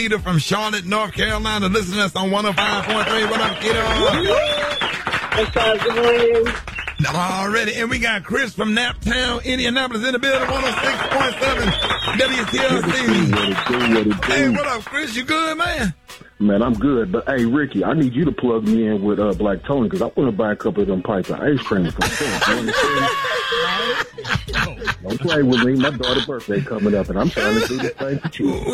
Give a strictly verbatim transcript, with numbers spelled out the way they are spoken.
Keita from Charlotte, North Carolina, listening to us on one oh five point three. What up, Keita? What's up, good morning? Already, and we got Chris from Naptown, Indianapolis in the building, one oh six point seven W T L C. What it do, what it do. Hey, what up, Chris? You good, man? Man, I'm good. But, hey, Ricky, I need you to plug me in with uh, Black Tony because I want to buy a couple of them pipes of ice cream from him. Don't play with me. My daughter's birthday coming up, and I'm trying to do the same for you.